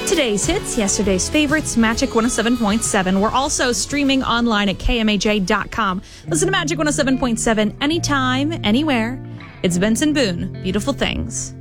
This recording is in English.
Today's hits, yesterday's favorites, Magic 107.7. We're also streaming online at KMAJ.com. Listen to Magic 107.7 anytime, anywhere. It's Benson Boone, Beautiful Things.